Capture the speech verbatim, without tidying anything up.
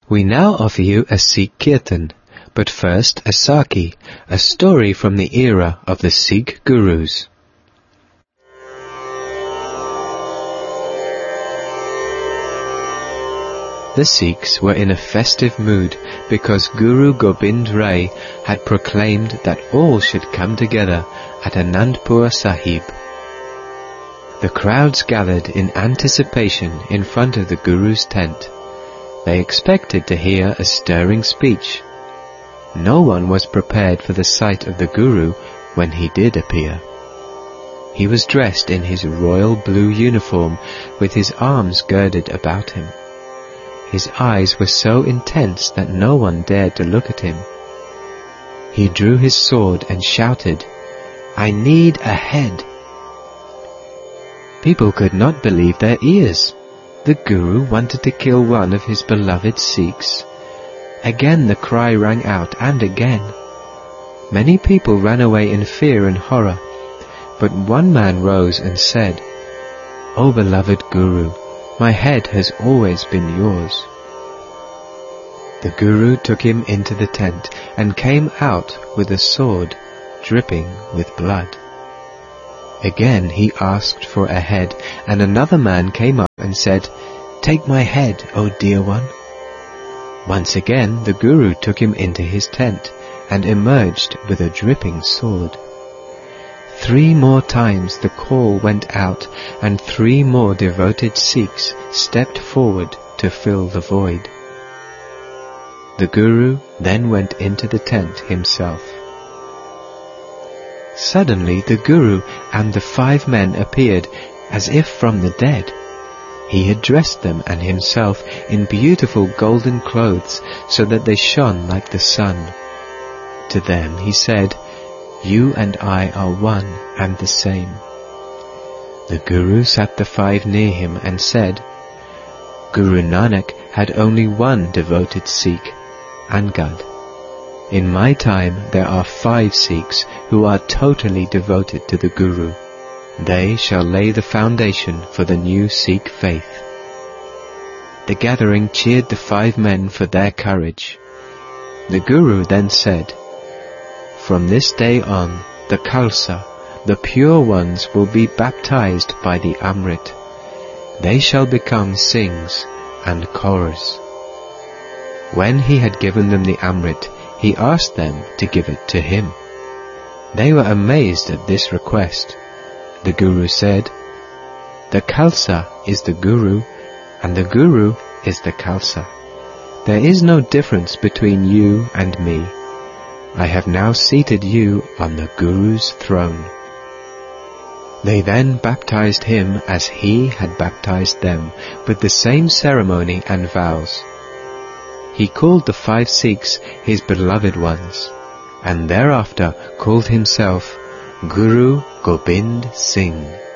We now offer you a Sikh Kirtan, but first a Saki, a story from the era of the Sikh Gurus. The Sikhs were in a festive mood because Guru Gobind Rai had proclaimed that all should come together at Anandpur Sahib. The crowds gathered in anticipation in front of the Guru's tent. They expected to hear a stirring speech. No one was prepared for the sight of the Guru when he did appear. He was dressed in his royal blue uniform with his arms girded about him. His eyes were so intense that no one dared to look at him. He drew his sword and shouted, "I need a head." People could not believe their ears. The Guru wanted to kill one of his beloved Sikhs. Again the cry rang out, and again. Many people ran away in fear and horror, but one man rose and said, "O beloved Guru, my head has always been yours." The Guru took him into the tent and came out with a sword dripping with blood. Again he asked for a head, and another man came up and said, "Take my head, O dear one." Once again the Guru took him into his tent and emerged with a dripping sword. Three more times the call went out, and three more devoted Sikhs stepped forward to fill the void. The Guru then went into the tent himself. Suddenly the Guru and the five men appeared as if from the dead. He had dressed them and himself in beautiful golden clothes so that they shone like the sun. To them he said, "You and I are one and the same." The Guru sat the five near him and said, "Guru Nanak had only one devoted Sikh, Angad. In my time there are five Sikhs who are totally devoted to the Guru. They shall lay the foundation for the new Sikh faith." The gathering cheered the five men for their courage. The Guru then said, "From this day on, the Khalsa, the pure ones, will be baptized by the Amrit. They shall become Singhs and Kauras." When he had given them the Amrit, he asked them to give it to him. They were amazed at this request. The Guru said, "The Khalsa is the Guru, and the Guru is the Khalsa. There is no difference between you and me. I have now seated you on the Guru's throne." They then baptized him as he had baptized them, with the same ceremony and vows. He called the five Sikhs his beloved ones, and thereafter called himself Guru Gobind Singh.